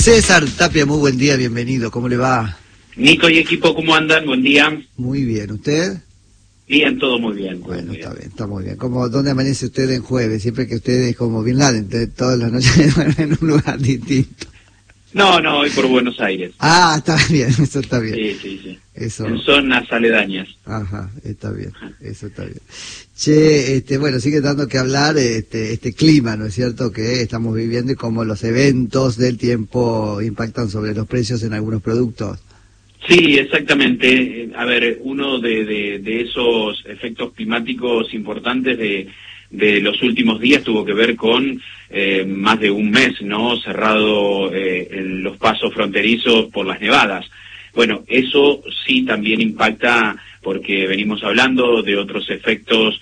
César Tapia, muy buen día, bienvenido, ¿cómo le va? Nico y equipo, ¿cómo andan? Buen día. Muy bien, ¿usted? Bien, todo muy bien. Bueno, está bien, está muy bien. ¿Dónde amanece usted en jueves? Siempre que usted es como Bin Laden, todas las noches en un lugar distinto. No, hoy por Buenos Aires. Ah, está bien, eso está bien. Sí. Eso. En zonas aledañas. Ajá, está bien, eso está bien. Che, bueno, sigue dando que hablar este clima, ¿no es cierto?, que estamos viviendo y cómo los eventos del tiempo impactan sobre los precios en algunos productos. Sí, exactamente. A ver, uno de esos efectos climáticos importantes de los últimos días tuvo que ver con más de un mes, ¿no?, cerrado en los pasos fronterizos por las nevadas. Bueno, eso sí también impacta porque venimos hablando de otros efectos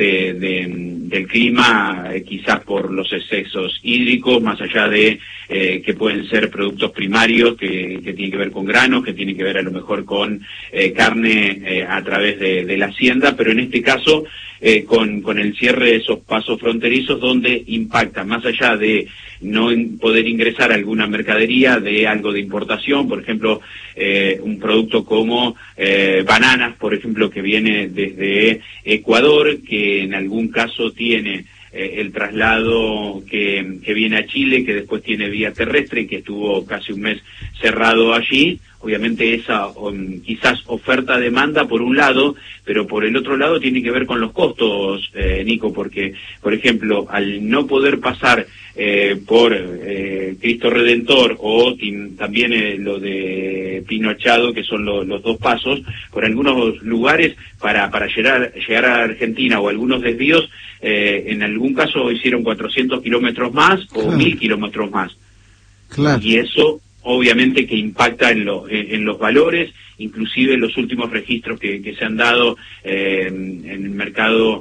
del clima, quizás por los excesos hídricos, más allá de que pueden ser productos primarios que tienen que ver con granos, que tienen que ver a lo mejor con carne a través de la hacienda, pero en este caso con el cierre de esos pasos fronterizos donde impacta, más allá de no poder ingresar a alguna mercadería de algo de importación, por ejemplo, un producto como bananas, por ejemplo, que viene desde Ecuador, que en algún caso tiene el traslado que viene a Chile, que después tiene vía terrestre y que estuvo casi un mes cerrado allí. Obviamente esa quizás oferta-demanda por un lado, pero por el otro lado tiene que ver con los costos, Nico, porque, por ejemplo, al no poder pasar por Cristo Redentor o también lo de Pinochado, que son los dos pasos, por algunos lugares para llegar a Argentina o algunos desvíos, en algún caso hicieron 400 kilómetros más o 1000 kilómetros más. Claro. Y eso obviamente que impacta en los valores, inclusive los últimos registros que se han dado en el mercado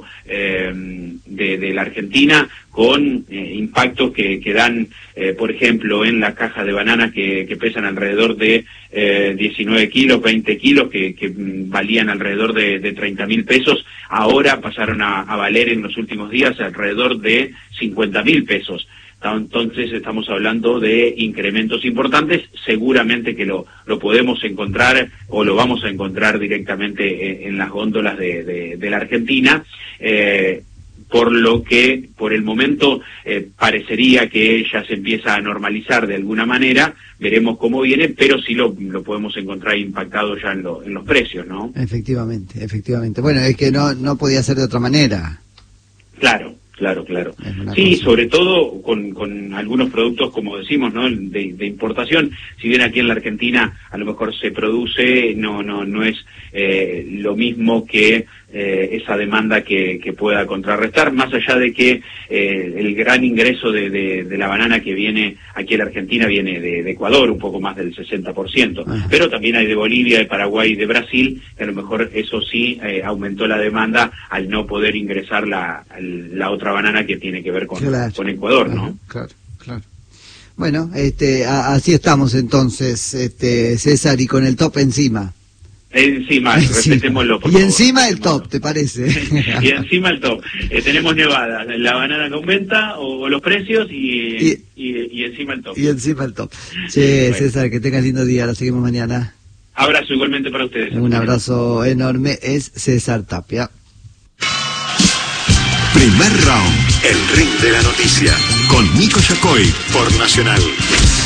de la Argentina, con impactos que dan, por ejemplo, en la caja de banana que pesan alrededor de 19 kilos, 20 kilos, que valían alrededor de 30.000 pesos, ahora pasaron a valer en los últimos días alrededor de 50.000 pesos. Entonces estamos hablando de incrementos importantes, seguramente que lo podemos encontrar o lo vamos a encontrar directamente en las góndolas de la Argentina, por lo que por el momento parecería que ya se empieza a normalizar de alguna manera, veremos cómo viene, pero sí lo podemos encontrar impactado ya en los precios, ¿no? Efectivamente. Bueno, es que no podía ser de otra manera. Claro. Sí, sobre todo con algunos productos, como decimos, ¿no?, de importación. Si bien aquí en la Argentina a lo mejor se produce, no es lo mismo que esa demanda que pueda contrarrestar, más allá de que el gran ingreso de la banana que viene aquí en la Argentina viene de Ecuador, un poco más del 60%, pero también hay de Bolivia, de Paraguay y de Brasil, que a lo mejor eso sí aumentó la demanda al no poder ingresar la otra banana que tiene que ver con Ecuador, ¿no? Claro. Bueno, así estamos entonces, César, y con el top encima. Respetémoslo, por favor. Y encima el top, ¿te parece? Y encima el top. Tenemos nevadas, la banana que aumenta o los precios y encima el top. Y encima el top. Che, bueno. César, que tengas lindo día, lo seguimos mañana. Abrazo igualmente para ustedes. Un abrazo enorme, es César Tapia. Primer round, el ring de la noticia, con Nico Yacoy por Nacional.